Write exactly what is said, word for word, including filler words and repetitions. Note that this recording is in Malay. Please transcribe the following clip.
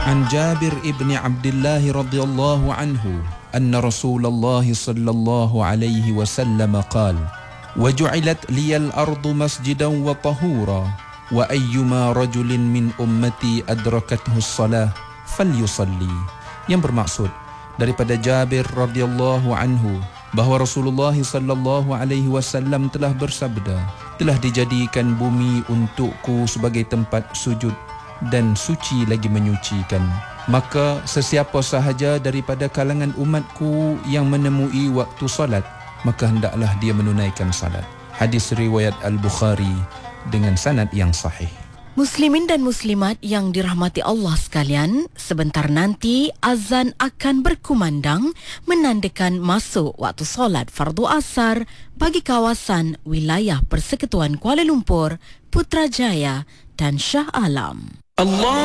An Jabir ibn Abdullah radhiyallahu anhu anna Rasulullah sallallahu alaihi wasallam qala وجعلت لي الأرض مسجدا وطهورا وأيما رجل من أمتي أدركته الصلاة فليصلي. Yang bermaksud daripada Jabir radhiyallahu anhu bahawa Rasulullah sallallahu alaihi wasallam telah bersabda, telah dijadikan bumi untukku sebagai tempat sujud dan suci lagi menyucikan. Maka sesiapa sahaja daripada kalangan umatku yang menemui waktu salat, maka hendaklah dia menunaikan salat. Hadis riwayat Al-Bukhari dengan sanad yang sahih. Muslimin dan muslimat yang dirahmati Allah sekalian, sebentar nanti azan akan berkumandang menandakan masuk waktu solat fardu asar bagi kawasan wilayah Persekutuan Kuala Lumpur, Putrajaya dan Shah Alam. Allah